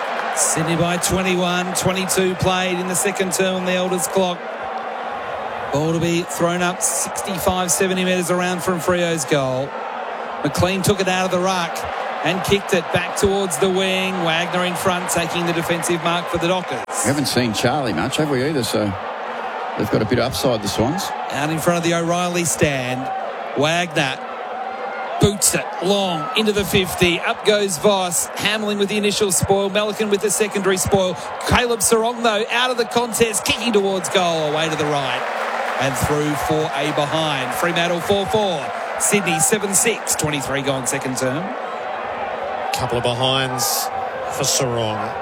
Sydney by 21, 22 played in the second term on the Elders clock. Ball to be thrown up 65, 70 metres around from Freo's goal. McLean took it out of the ruck and kicked it back towards the wing. Wagner in front, taking the defensive mark for the Dockers. We haven't seen Charlie much, have we, either? So they've got a bit of upside, the Swans. Out in front of the O'Reilly stand. Wagner boots it long into the 50. Up goes Voss. Hamling with the initial spoil. Melican with the secondary spoil. Caleb Sarong, though, out of the contest, kicking towards goal, away to the right. And through for a behind. Fremantle 4-4. Sydney 7-6. 23 gone second term. Couple of behinds for Sarong.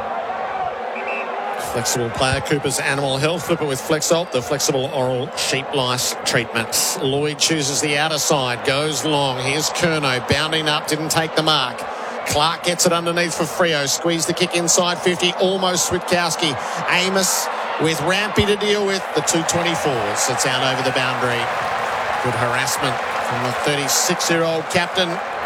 Flexible player, Cooper's Animal Health. Flip it with Flexalt, the flexible oral sheep lice treatment. Lloyd chooses the outer side, goes long. Here's Curnow, bounding up, didn't take the mark. Clark gets it underneath for Freo. Squeeze the kick inside 50, almost Switkowski. Amos with Rampy to deal with. The 224 sits out over the boundary. Good harassment from the 36-year-old captain.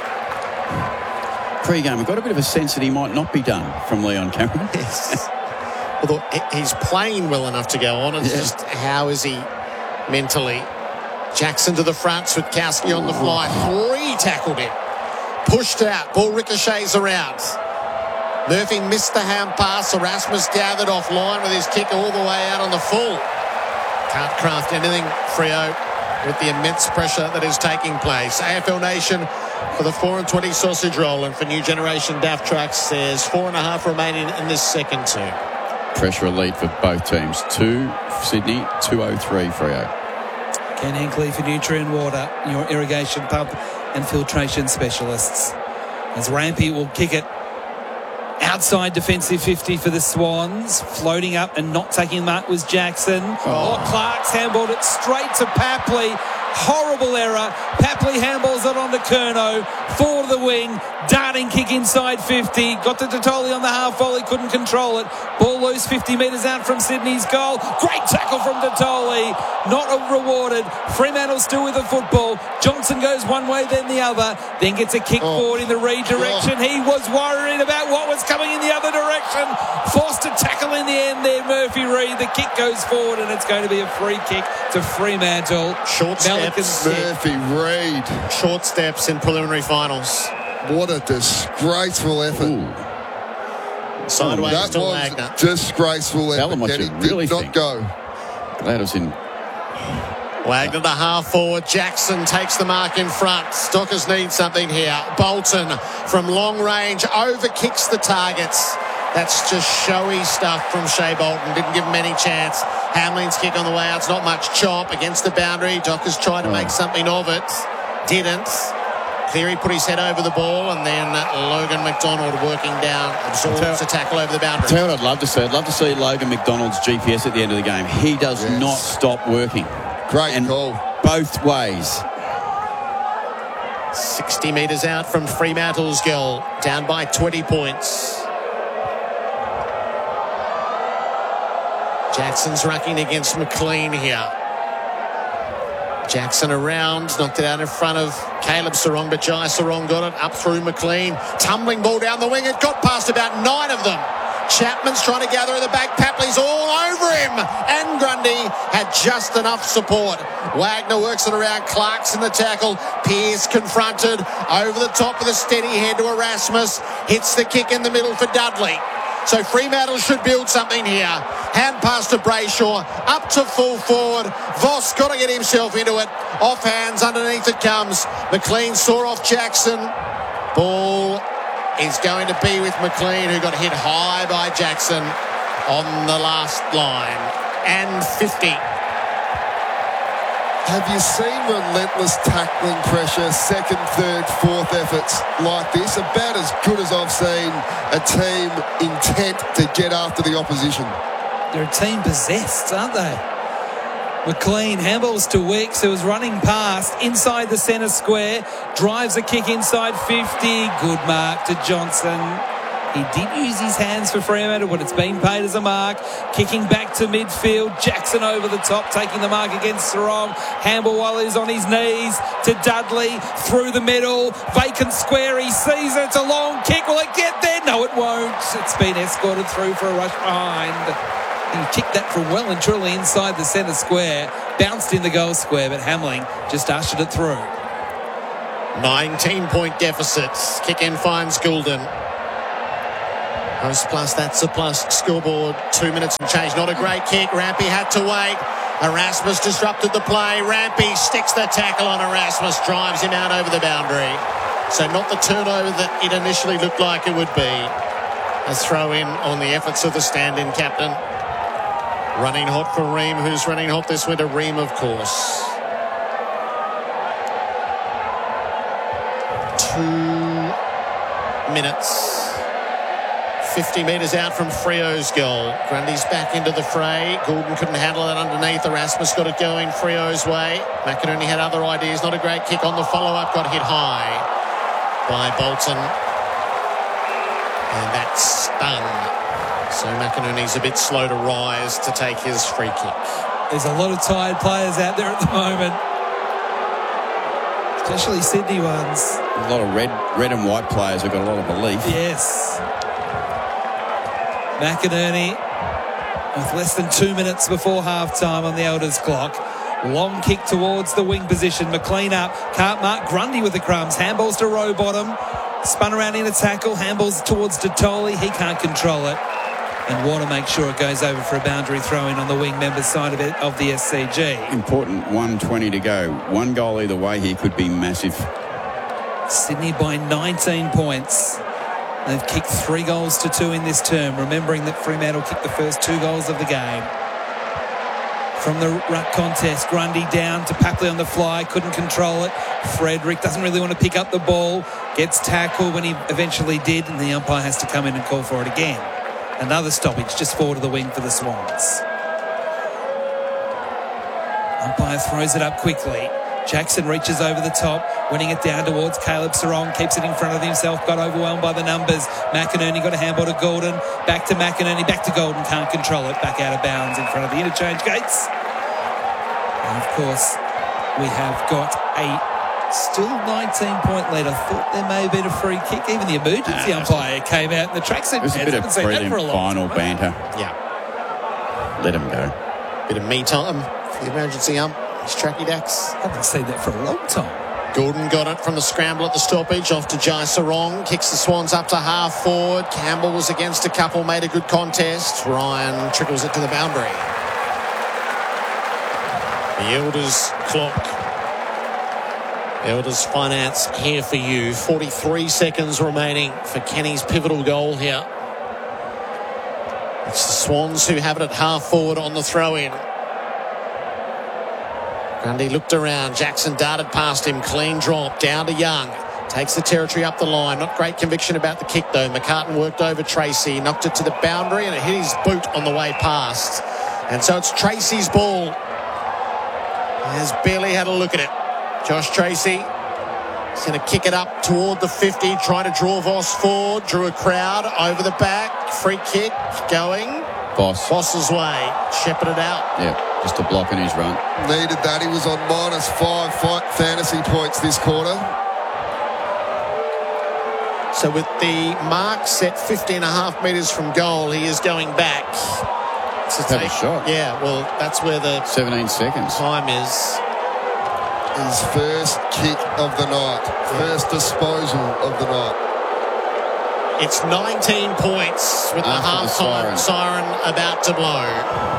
Pre-game, we've got a bit of a sense that he might not be done from Leon Cameron. Yes. Although he's playing well enough to go on. It's just how is he mentally? Jackson to the front, Switkowski on the fly. 3 tackled him. Pushed out. Ball ricochets around. Murphy missed the hand pass. Erasmus gathered offline with his kick all the way out on the full. Can't craft anything, Freo, with the immense pressure that is taking place. AFL Nation for the 4-20 sausage roll, and for New Generation Daft Trucks, there's 4.5 remaining in this second term. Pressure elite for both teams. 2 Sydney, 203 Freo. Ken Hinkley for Nutrient Water, your irrigation pump and filtration specialists. As Rampy will kick it outside defensive 50 for the Swans. Floating up and not taking the mark was Jackson. Clark's handballed it straight to Papley. Horrible error. Papley handballs it onto Curnow. Forward of the wing. Darting kick inside 50. Got to Totoli on the half volley. Couldn't control it. Ball loose 50 metres out from Sydney's goal. Great tackle from Totoli. Not rewarded. Fremantle still with the football. Johnson goes one way then the other. Then gets a kick forward in the redirection. He was worried about what was coming in the other direction. Forced to tackle in the end there, Murphy Reid. The kick goes forward and it's going to be a free kick to Fremantle. Short steps, Murphy Reid. Short steps in preliminary finals. What a disgraceful effort. Sideways that to was Wagner. Disgraceful Tell them effort. what you He really did not think. go. Glad it was in. Wagner to half forward. Jackson takes the mark in front. Stockers need something here. Bolton from long range overkicks the targets. That's just showy stuff from Shea Bolton. Didn't give him any chance. Hamlin's kick on the way out. It's not much chop against the boundary. Dockers tried to make something of it. Didn't. Cleary put his head over the ball, and then Logan McDonald working down, absorbs a tackle over the boundary. Tell you what I'd love to see. I'd love to see Logan McDonald's GPS at the end of the game. He does not stop working. Great goal. Both ways. 60 metres out from Fremantle's goal. Down by 20 points. Jackson's rucking against McLean here. Jackson around, knocked it out in front of Caleb Sarong, but Jai Sarong got it up through McLean. Tumbling ball down the wing. It got past about 9 of them. Chapman's trying to gather at the back. Papley's all over him. And Grundy had just enough support. Wagner works it around. Clark's in the tackle. Pearce confronted. Over the top with a steady head to Erasmus. Hits the kick in the middle for Dudley. So Fremantle should build something here. Hand pass to Brayshaw. Up to full forward. Voss got to get himself into it. Off hands. Underneath it comes. McLean saw off Jackson. Ball is going to be with McLean, who got hit high by Jackson on the last line. And 50. Have you seen relentless tackling pressure, second, third, fourth efforts like this? About as good as I've seen a team intent to get after the opposition. They're a team possessed, aren't they? McLean handballs to Wicks, who was running past inside the centre square, drives a kick inside 50. Good mark to Johnson. He did use his hands for Fremantle, but it's been paid as a mark. Kicking back to midfield. Jackson over the top, taking the mark against Sarong. Handball while he's on his knees to Dudley. Through the middle. Vacant square. He sees it. It's a long kick. Will it get there? No, it won't. It's been escorted through for a rush behind. He kicked that from well and truly inside the centre square, bounced in the goal square, but Hamling just ushered it through. 19-point deficits. Kick in finds Goulden. Host plus, that's a plus scoreboard. 2 minutes and change. Not a great kick. Rampy had to wait. Erasmus disrupted the play. Rampy sticks the tackle on Erasmus, drives him out over the boundary. So not the turnover that it initially looked like it would be. A throw in on the efforts of the stand-in captain. Running hot for Ream. Who's running hot this winter? Ream, of course. 2 minutes. 50 metres out from Freo's goal. Grundy's back into the fray. Goulden couldn't handle it underneath. Erasmus got it going Freo's way. McInerney had other ideas. Not a great kick on the follow-up. Got hit high by Bolton. And that's stunned. So McInerney's a bit slow to rise to take his free kick. There's a lot of tired players out there at the moment, especially Sydney ones. A lot of red and white players have got a lot of belief. Yes. McInerney with less than 2 minutes before half-time on the Elders clock. Long kick towards the wing position. McLean up. Can't mark Grundy with the crumbs. Handballs to Rowbottom. Spun around in a tackle. Handballs towards Detoli. He can't control it. And want to make sure it goes over for a boundary throw-in on the wing members' side of the SCG. Important 1:20 to go. One goal either way here could be massive. Sydney by 19 points. They've kicked 3 goals to 2 in this term, remembering that Fremantle kicked the first 2 goals of the game. From the ruck contest, Grundy down to Papley on the fly, couldn't control it. Frederick doesn't really want to pick up the ball, gets tackled when he eventually did, and the umpire has to come in and call for it again. Another stoppage just forward of the wing for the Swans. Umpire throws it up quickly. Jackson reaches over the top, winning it down towards Caleb Sarong, keeps it in front of himself, got overwhelmed by the numbers. McInerney got a handball to Goulden, back to McInerney, back to Goulden, can't control it, back out of bounds in front of the interchange gates. And of course, we have got a still 19-point lead. I thought there may have been a free kick. Even the emergency umpire came out in the tracksuit. There's a bit of brilliant final banter. Yeah. Let him go. Bit of me time for the emergency ump. It's Tracky Dax. I haven't seen that for a long time. Goulden got it from the scramble at the stoppage, off to Jai Sarong, kicks the Swans up to half forward. Campbell was against a couple, made a good contest. Ryan trickles it to the boundary. The Elders clock. Elders Finance here for you. 43 seconds remaining for Kenny's pivotal goal here. It's the Swans who have it at half forward on the throw-in. Grundy looked around. Jackson darted past him. Clean drop. Down to Young. Takes the territory up the line. Not great conviction about the kick, though. McCartan worked over Tracy. Knocked it to the boundary, and it hit his boot on the way past. And so it's Tracy's ball. He has barely had a look at it. Josh Tracy is going to kick it up toward the 50. Trying to draw Voss forward. Drew a crowd over the back. Free kick going. Voss's way. Shepherded out. Yeah. Just a block in his run. Needed that. He was on -5 fantasy points this quarter. So with the mark set 50.5 metres from goal, he is going back to take a shot. Yeah, well, that's where the 17 seconds time is. His first kick of the night. First disposal of the night. It's 19 points with the half-time siren about to blow.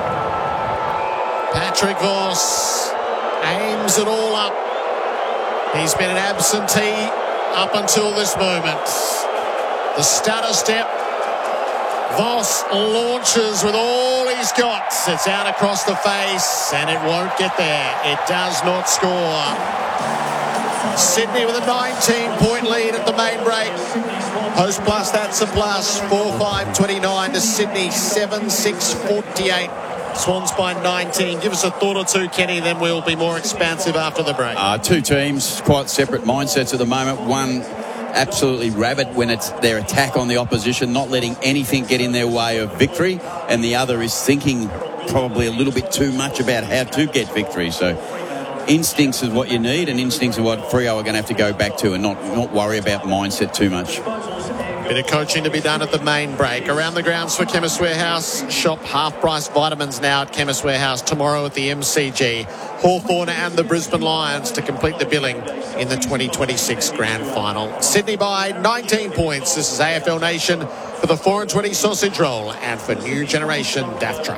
Patrick Voss aims it all up. He's been an absentee up until this moment. The stutter step. Voss launches with all he's got. It's out across the face, and it won't get there. It does not score. Sydney with a 19-point lead at the main break. Host plus, that's a plus. 4-5-29 to Sydney, 7-6-48. Swans by 19. Give us a thought or two, Kenny, then we'll be more expansive after the break. Two teams, quite separate mindsets at the moment. One absolutely rabid when it's their attack on the opposition, not letting anything get in their way of victory, and the other is thinking probably a little bit too much about how to get victory. So instincts is what you need, and instincts are what Freo are going to have to go back to and not worry about mindset too much. Bit of coaching to be done at the main break. Around the grounds for Chemist Warehouse. Shop half-price vitamins now at Chemist Warehouse. Tomorrow at the MCG. Hawthorn and the Brisbane Lions to complete the billing in the 2026 Grand Final. Sydney by 19 points. This is AFL Nation for the 4 and 20 sausage roll and for New Generation DAF Truck.